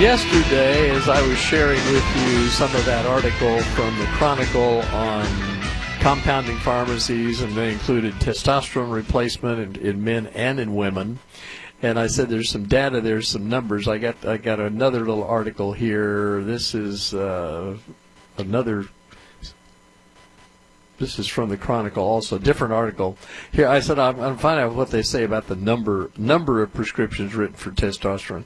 Yesterday, as I was sharing with you some of that article from the Chronicle on compounding pharmacies, and they included testosterone replacement in men and in women, and I said there's some data, there's some numbers. I got another little article here. This is This is from the Chronicle, also a different article. Here, I said I'm finding out what they say about the number of prescriptions written for testosterone.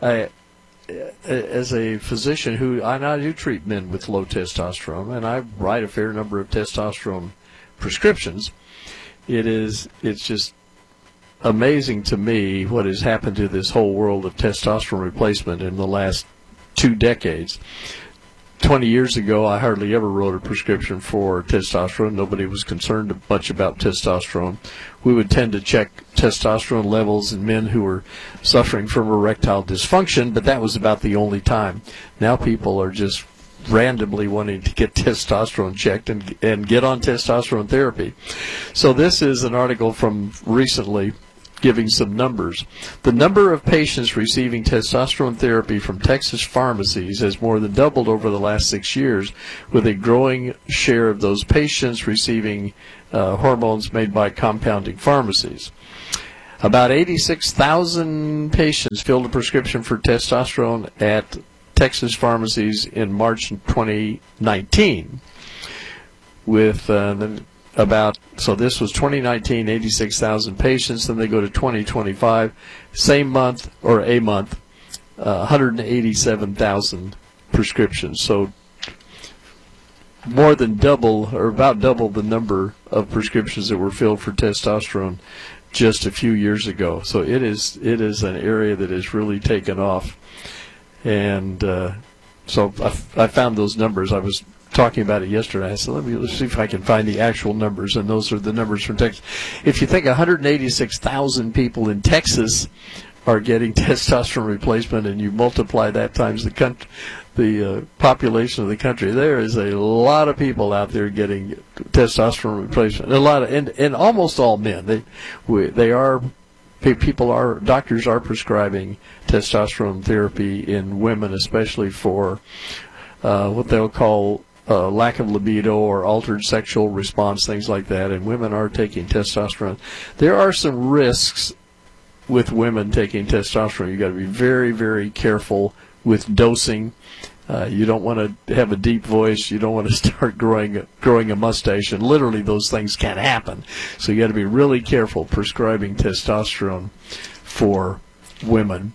As a physician who I do treat men with low testosterone, and I write a fair number of testosterone prescriptions, it's just amazing to me what has happened to this whole world of testosterone replacement in the last 2 decades. 20 years ago, I hardly ever wrote a prescription for testosterone. Nobody was concerned much about testosterone. We would tend to check testosterone levels in men who were suffering from erectile dysfunction, but that was about the only time. Now people are just randomly wanting to get testosterone checked and get on testosterone therapy. So this is an article from recently giving some numbers. The number of patients receiving testosterone therapy from Texas pharmacies has more than doubled over the last 6 years, with a growing share of those patients receiving hormones made by compounding pharmacies. About 86,000 patients filled a prescription for testosterone at Texas pharmacies in March 2019, with so this was 2019, 86,000 patients. Then they go to 2025, same month or a month, 187,000 prescriptions. So more than double, or about double, the number of prescriptions that were filled for testosterone just a few years ago. So it is an area that has really taken off, and so I found those numbers. I was talking about it yesterday. I said, let's see if I can find the actual numbers, and those are the numbers from Texas. If you think 186,000 people in Texas are getting testosterone replacement, and you multiply that times the population of the country, there is a lot of people out there getting testosterone replacement. And almost all men. Doctors are prescribing testosterone therapy in women, especially for what they'll call lack of libido or altered sexual response, things like that, and women are taking testosterone. There are some risks with women taking testosterone. You've got to be very, very careful with dosing. You don't want to have a deep voice. You don't want to start growing a mustache, and literally those things can happen. So you got to be really careful prescribing testosterone for women.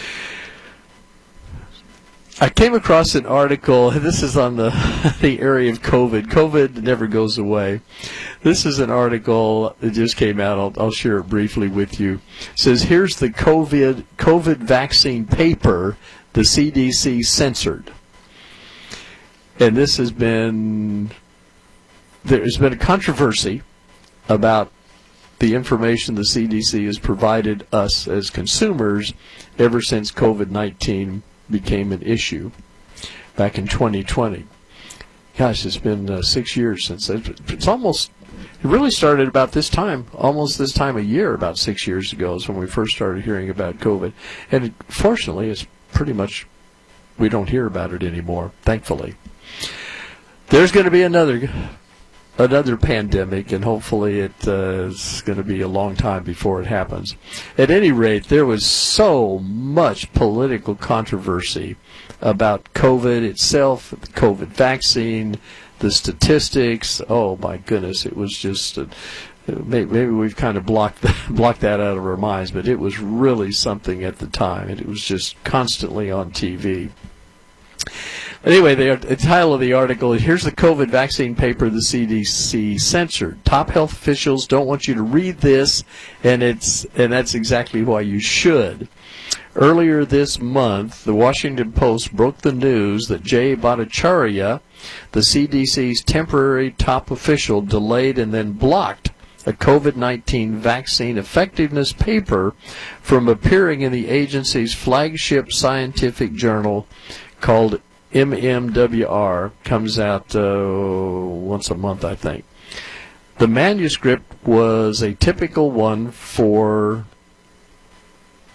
I came across an article. This is on the area of COVID. COVID never goes away. This is an article that just came out. I'll share it briefly with you. It says, here's the COVID vaccine paper the CDC censored. And there's been a controversy about the information the CDC has provided us as consumers ever since COVID-19 became an issue back in 2020. Gosh, it's been 6 years since it really started about this time, almost this time of year, about 6 years ago is when we first started hearing about COVID. And fortunately, it's pretty much, we don't hear about it anymore, thankfully. There's going to be another pandemic, and hopefully it's going to be a long time before it happens. At any rate, there was so much political controversy about COVID itself, the COVID vaccine, the statistics. Oh my goodness, it was just maybe we've kind of blocked that out of our minds, but it was really something at the time, and it was just constantly on TV. Anyway, the title of the article is, here's the COVID vaccine paper the CDC censored. Top health officials don't want you to read this, and that's exactly why you should. Earlier this month, the Washington Post broke the news that Jay Bhattacharya, the CDC's temporary top official, delayed and then blocked a COVID-19 vaccine effectiveness paper from appearing in the agency's flagship scientific journal called MMWR. Comes out once a month, I think. The manuscript was a typical one for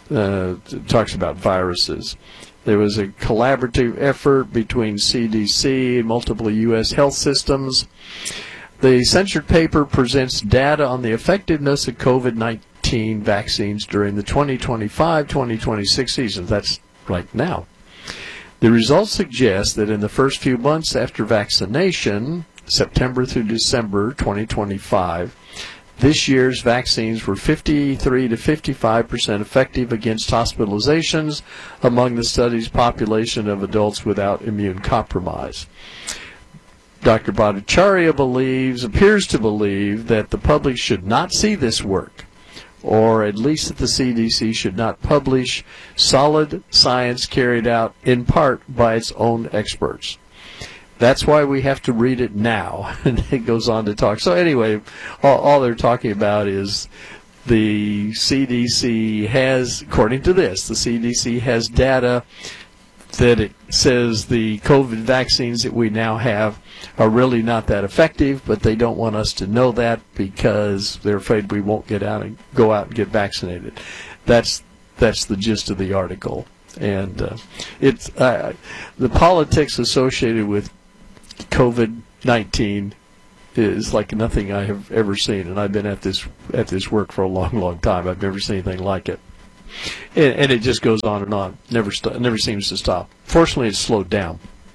talks about viruses. There was a collaborative effort between CDC and multiple U.S. health systems. The censored paper presents data on the effectiveness of COVID-19 vaccines during the 2025-2026 season. That's right now. The results suggest that in the first few months after vaccination, September through December 2025, this year's vaccines were 53 to 55% effective against hospitalizations among the study's population of adults without immune compromise. Dr. Bhattacharya appears to believe that the public should not see this work, or at least that the CDC should not publish solid science carried out in part by its own experts. That's why we have to read it now. And it goes on to talk. So anyway, all they're talking about is the CDC has, according to this, the CDC has data that it says the COVID vaccines that we now have are really not that effective, but they don't want us to know that because they're afraid we won't go out and get vaccinated. That's the gist of the article. And it's the politics associated with COVID-19 is like nothing I have ever seen, and I've been at this work for a long, long time. I've never seen anything like it, and it just goes on and on. Never seems to stop. Fortunately, it's slowed down.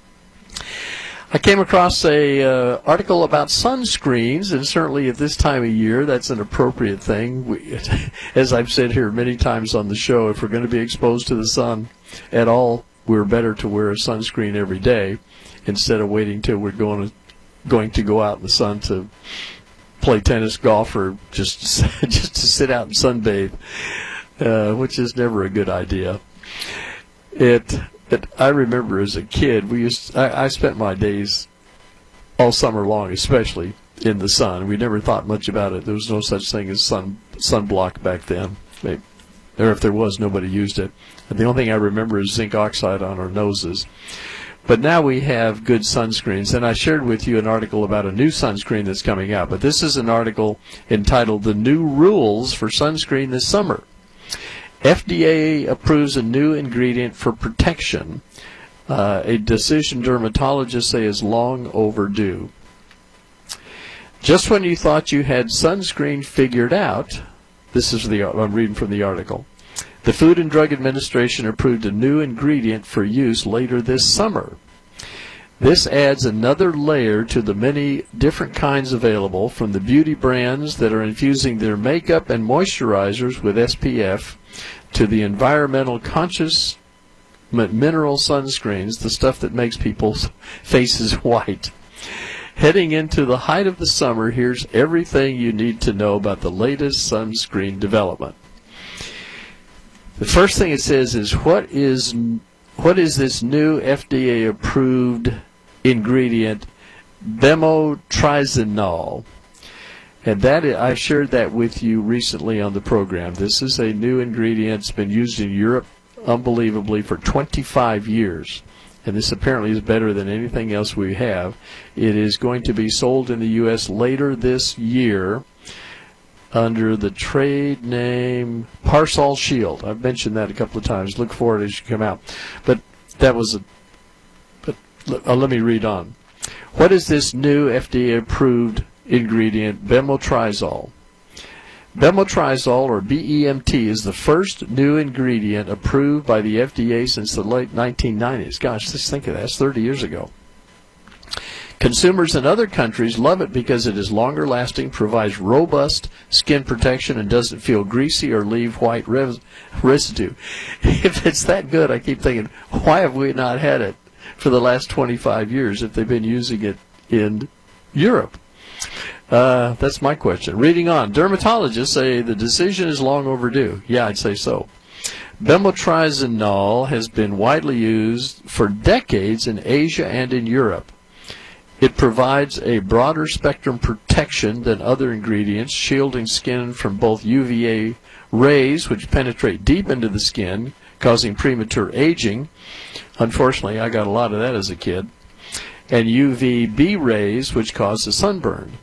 I came across a article about sunscreens, and certainly at this time of year, that's an appropriate thing. As I've said here many times on the show, if we're going to be exposed to the sun at all, we're better to wear a sunscreen every day, instead of waiting till we're going to go out in the sun to play tennis, golf, or just to sit out and sunbathe, which is never a good idea. I remember as a kid, I spent my days all summer long, especially in the sun. We never thought much about it. There was no such thing as sunblock back then. Or if there was, nobody used it. And the only thing I remember is zinc oxide on our noses. But now we have good sunscreens, and I shared with you an article about a new sunscreen that's coming out. But this is an article entitled "The New Rules for Sunscreen This Summer." FDA approves a new ingredient for protection, a decision dermatologists say is long overdue. Just when you thought you had sunscreen figured out, I'm reading from the article, the Food and Drug Administration approved a new ingredient for use later this summer. This adds another layer to the many different kinds available, from the beauty brands that are infusing their makeup and moisturizers with SPF to the environmental conscious mineral sunscreens, the stuff that makes people's faces white. Heading into the height of the summer, here's everything you need to know about the latest sunscreen development. The first thing it says is, what is this new FDA-approved ingredient, bemotrizinol? And I shared that with you recently on the program. This is a new ingredient. It's been used in Europe, unbelievably, for 25 years. And this apparently is better than anything else we have. It is going to be sold in the U.S. later this year under the trade name Parsol Shield. I've mentioned that a couple of times. Look for it as you come out. But let me read on. What is this new FDA-approved ingredient, bemotrizinol? Bemotrizinol, or BEMT, is the first new ingredient approved by the FDA since the late 1990s. Gosh, just think of that. That's 30 years ago. Consumers in other countries love it because it is longer lasting, provides robust skin protection, and doesn't feel greasy or leave white residue. If it's that good, I keep thinking, why have we not had it for the last 25 years if they've been using it in Europe? That's my question. Reading on, dermatologists say the decision is long overdue. Yeah, I'd say so. Bemotrizinol has been widely used for decades in Asia and in Europe. It provides a broader spectrum protection than other ingredients, shielding skin from both UVA rays, which penetrate deep into the skin, causing premature aging. Unfortunately, I got a lot of that as a kid. And UVB rays, which cause a sunburn.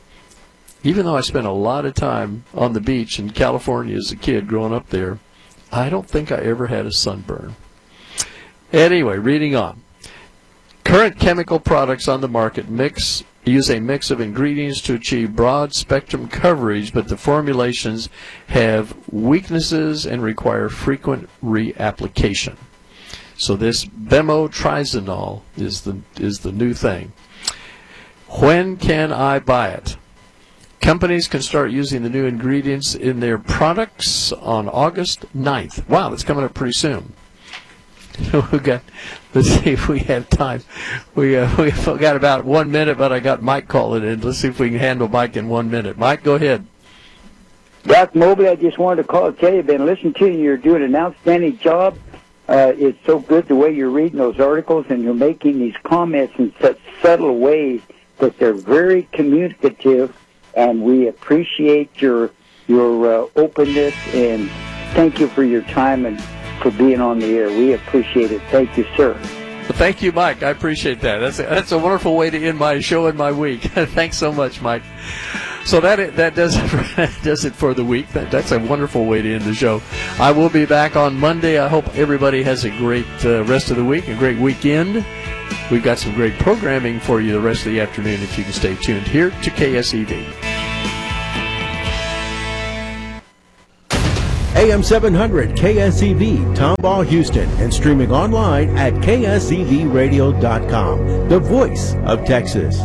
Even though I spent a lot of time on the beach in California as a kid growing up there, I don't think I ever had a sunburn. Anyway, reading on. Current chemical products on the market use a mix of ingredients to achieve broad spectrum coverage, but the formulations have weaknesses and require frequent reapplication. So this bemotrizanol is the new thing. When can I buy it? Companies can start using the new ingredients in their products on August 9th. Wow, that's coming up pretty soon. Let's see if we have time. We've got about 1 minute, but I got Mike calling in. Let's see if we can handle Mike in 1 minute. Mike, go ahead. Doc Mobley, I just wanted to tell you, I've been listening to you. You're doing an outstanding job. It's so good the way you're reading those articles, and you're making these comments in such subtle ways that they're very communicative, and we appreciate your openness, and thank you for your time and for being on the air. We appreciate it. Thank you, sir. Well, thank you, Mike. I appreciate that. That's a wonderful way to end my show and my week. Thanks so much, Mike. So that does it for the week. That's a wonderful way to end the show. I will be back on Monday. I hope everybody has a great rest of the week, a great weekend. We've got some great programming for you the rest of the afternoon if you can stay tuned here to KSEV. AM 700 KSEV, Tomball, Houston, and streaming online at ksevradio.com, the voice of Texas.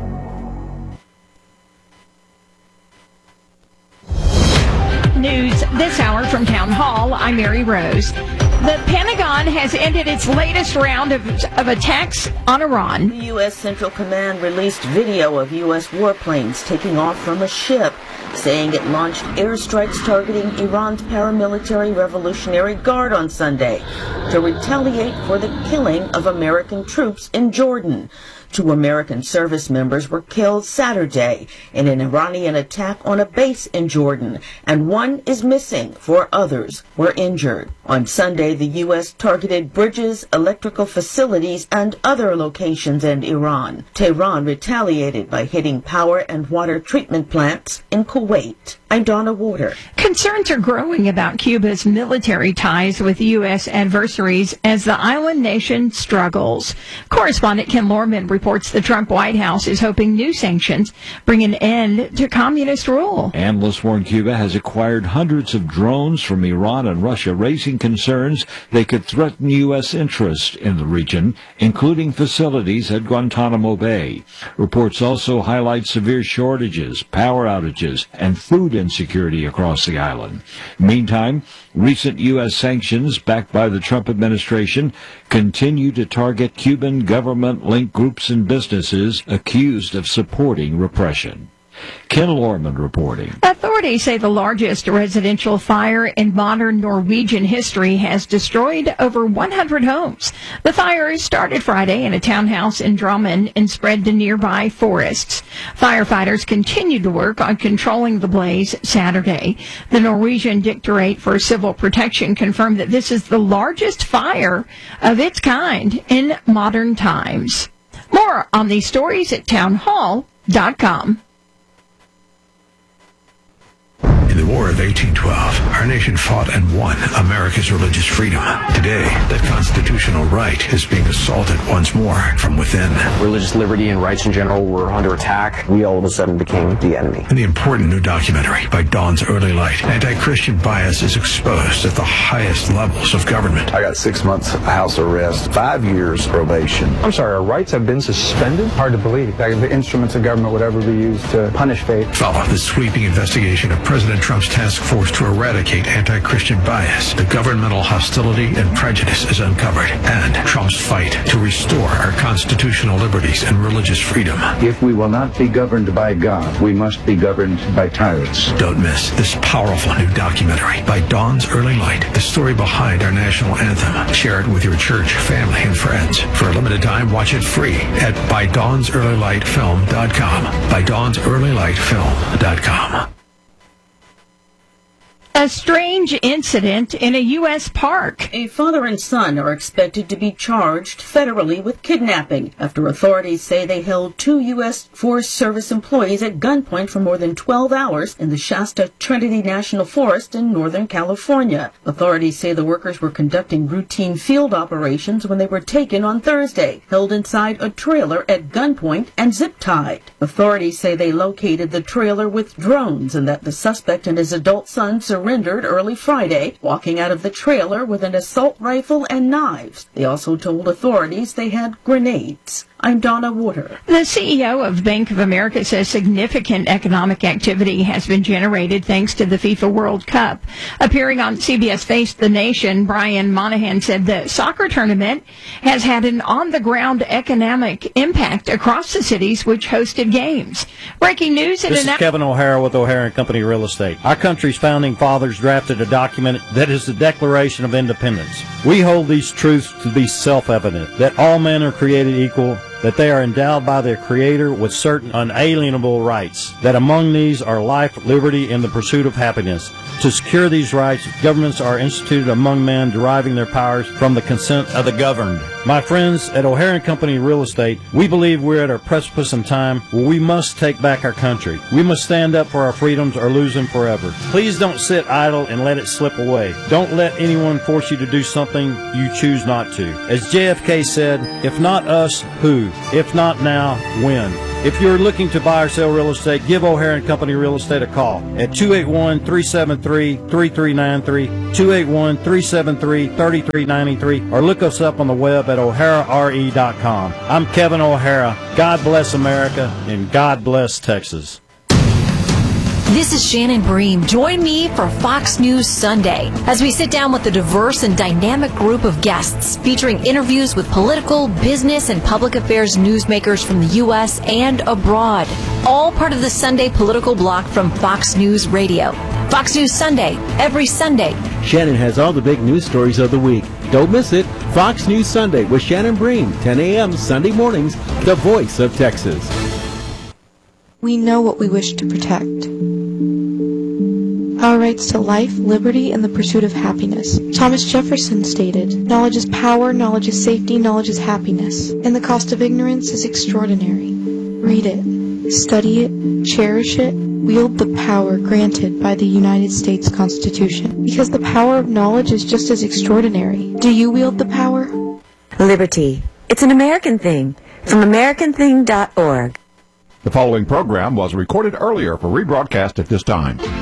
News this hour from Town Hall. I'm Mary Rose. The Pentagon has ended its latest round of attacks on Iran. The U.S. Central Command released video of U.S. warplanes taking off from a ship, saying it launched airstrikes targeting Iran's paramilitary Revolutionary Guard on Sunday to retaliate for the killing of American troops in Jordan. 2 American service members were killed Saturday in an Iranian attack on a base in Jordan, and 1 is missing. 4 others were injured. On Sunday, the U.S. targeted bridges, electrical facilities, and other locations in Iran. Tehran retaliated by hitting power and water treatment plants in Kuwait. I'm Donna Warder. Concerns are growing about Cuba's military ties with U.S. adversaries as the island nation struggles. Correspondent Ken Lorman reports the Trump White House is hoping new sanctions bring an end to communist rule. Analysts warn Cuba has acquired hundreds of drones from Iran and Russia, raising concerns they could threaten U.S. interests in the region, including facilities at Guantanamo Bay. Reports also highlight severe shortages, power outages, and food insecurity across the island. Meantime, recent U.S. sanctions backed by the Trump administration continue to target Cuban government-linked groups and businesses accused of supporting repression. Ken Lorman reporting. Authorities say the largest residential fire in modern Norwegian history has destroyed over 100 homes. The fire started Friday in a townhouse in Drammen and spread to nearby forests. Firefighters continued to work on controlling the blaze Saturday. The Norwegian Directorate for Civil Protection confirmed that this is the largest fire of its kind in modern times. More on these stories at townhall.com. In the War of 1812, our nation fought and won America's religious freedom. Today, that constitutional right is being assaulted once more from within. Religious liberty and rights in general were under attack. We all of a sudden became the enemy. In the important new documentary, By Dawn's Early Light, anti-Christian bias is exposed at the highest levels of government. I got 6 months house arrest, 5 years probation. I'm sorry, our rights have been suspended? Hard to believe that the instruments of government would ever be used to punish faith. Follow the sweeping investigation of President Trump's task force to eradicate anti-Christian bias. The governmental hostility and prejudice is uncovered, and Trump's fight to restore our constitutional liberties and religious freedom. If we will not be governed by God, we must be governed by tyrants. Don't miss this powerful new documentary, By Dawn's Early Light, the story behind our national anthem. Share it with your church, family, and friends. For a limited time, watch it free at ByDawnsEarlyLightFilm.com. ByDawnsEarlyLightFilm.com. A strange incident in a U.S. park. A father and son are expected to be charged federally with kidnapping after authorities say they held 2 U.S. Forest Service employees at gunpoint for more than 12 hours in the Shasta Trinity National Forest in Northern California. Authorities say the workers were conducting routine field operations when they were taken on Thursday, held inside a trailer at gunpoint and zip-tied. Authorities say they located the trailer with drones and that the suspect and his adult son surrendered early Friday, walking out of the trailer with an assault rifle and knives. They also told authorities they had grenades. I'm Donna Water. The CEO of Bank of America says significant economic activity has been generated thanks to the FIFA World Cup. Appearing on CBS Face the Nation, Brian Monahan said the soccer tournament has had an on-the-ground economic impact across the cities which hosted games. Breaking news. This is Kevin O'Hara with O'Hara & Company Real Estate. Our country's founding fathers drafted a document that is the Declaration of Independence. We hold these truths to be self-evident, that all men are created equal, that they are endowed by their Creator with certain unalienable rights, that among these are life, liberty, and the pursuit of happiness. To secure these rights, governments are instituted among men, deriving their powers from the consent of the governed. My friends, at O'Hara & Company Real Estate, we believe we're at a precipice in time where we must take back our country. We must stand up for our freedoms or lose them forever. Please don't sit idle and let it slip away. Don't let anyone force you to do something you choose not to. As JFK said, if not us, who? If not now, when? If you're looking to buy or sell real estate, give O'Hara & Company Real Estate a call at 281-373-3393, 281-373-3393, or look us up on the web at o'harare.com. I'm Kevin O'Hara. God bless America, and God bless Texas. This is Shannon Bream. Join me for Fox News Sunday as we sit down with a diverse and dynamic group of guests featuring interviews with political, business, and public affairs newsmakers from the U.S. and abroad. All part of the Sunday political block from Fox News Radio. Fox News Sunday, every Sunday. Shannon has all the big news stories of the week. Don't miss it. Fox News Sunday with Shannon Bream, 10 a.m. Sunday mornings, the voice of Texas. We know what we wish to protect. Our rights to life, liberty, and the pursuit of happiness. Thomas Jefferson stated, "Knowledge is power, knowledge is safety, knowledge is happiness, and the cost of ignorance is extraordinary." Read it, study it, cherish it, wield the power granted by the United States Constitution, because the power of knowledge is just as extraordinary. Do you wield the power? Liberty. It's an American thing. From AmericanThing.org. The following program was recorded earlier for rebroadcast at this time.